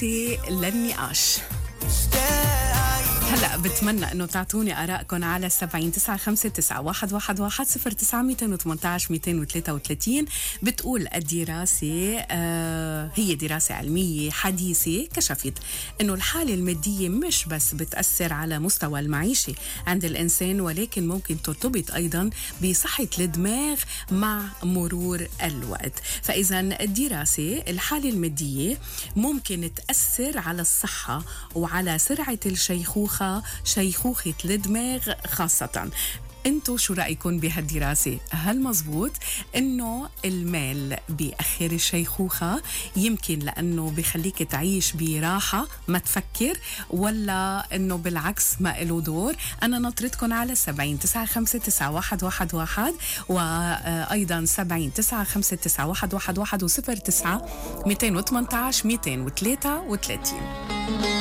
للنقاش. هلأ بتمنى أنه تعطوني آراءكم على 70-959-111-009-218-233. بتقول الدراسة هي دراسة علمية حديثة كشفت أنه الحالة المادية مش بس بتأثر على مستوى المعيشة عند الإنسان، ولكن ممكن ترتبط أيضا بصحة الدماغ مع مرور الوقت. فإذا الدراسة الحالة المادية ممكن تأثر على الصحة وعلى سرعة الشيخوخة، شيخوخة الدماغ خاصة. انتو شو رأيكم بهالدراسة؟ هل مزبوط انه المال بيأخر الشيخوخة يمكن لانه بيخليك تعيش براحة ما تفكر، ولا انه بالعكس ما له دور؟ انا نطرتكم على 70-959-111 وايضا 70-959-111 و09-218-233.